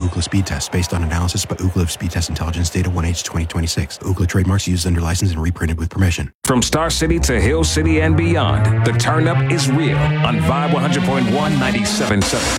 Ookla Speed Test based on analysis by Ookla Speed Test Intelligence Data 1H 2026. Ookla trademarks used under license and reprinted with permission. From Star City to Hill City and beyond, the turn up is real on Vibe 100.1 97.7.